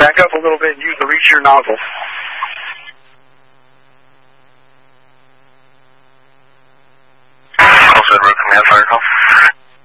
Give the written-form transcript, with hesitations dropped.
Back up a little bit and use the reach of your nozzle. Also, road command, fire call.